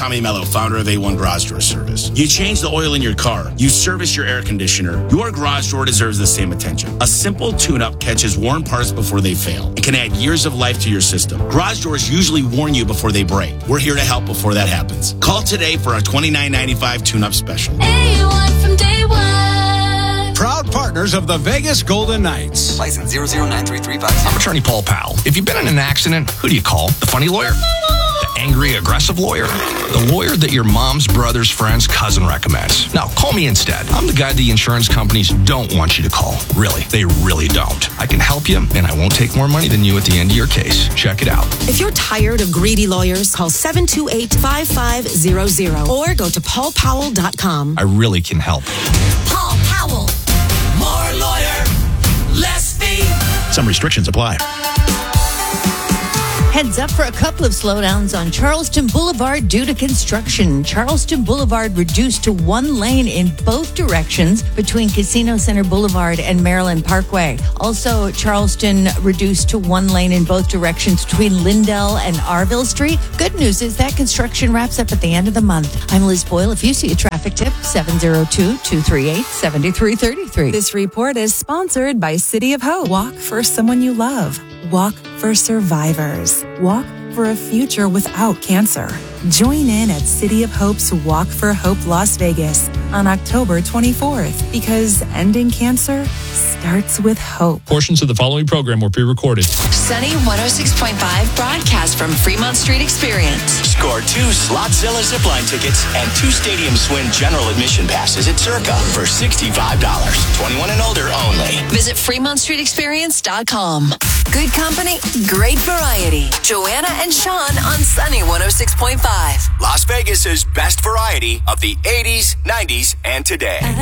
Tommy Mello, founder of A1 Garage Door Service. You change the oil in your car. You service your air conditioner. Your garage door deserves the same attention. A simple tune-up catches worn parts before they fail. It can add years of life to your system. Garage doors usually warn you before they break. We're here to help before that happens. Call today for our $29.95 tune-up special. A1 from day one. Proud partners of the Vegas Golden Knights. License 0093356. I'm attorney Paul Powell. If you've been in an accident, who do you call? The funny lawyer? The angry, aggressive lawyer? The lawyer that your mom's brother's friend's cousin recommends. Now, call me instead. I'm the guy the insurance companies don't want you to call. Really, they really don't. I can help you, and I won't take more money than you at the end of your case. Check it out. If you're tired of greedy lawyers, call 728-5500 or go to paulpowell.com. I really can help. Paul Powell. More lawyer, less fee. Some restrictions apply. Heads up for a couple of slowdowns on Charleston Boulevard due to construction. Charleston Boulevard reduced to one lane in both directions between Casino Center Boulevard and Maryland Parkway. Also, Charleston reduced to one lane in both directions between Lindell and Arville Street. Good news is that construction wraps up at the end of the month. I'm Liz Boyle. If you see a traffic tip, 702-238-7333. This report is sponsored by City of Hope. Walk for someone you love. Walk for survivors. Walk for a future without cancer. Join in at City of Hope's Walk for Hope Las Vegas on October 24th, because ending cancer starts with hope. Portions of the following program were pre-recorded. Sunny 106.5 broadcast from Fremont Street Experience. Score 2 Slotzilla zipline tickets and 2 Stadium Swim general admission passes at Circa for $65. 21 and older only. Visit FremontStreetExperience.com. Good company, great variety. Joanna and Sean on Sunny 106.5. Las Vegas's best variety of the 80s, 90s, and today.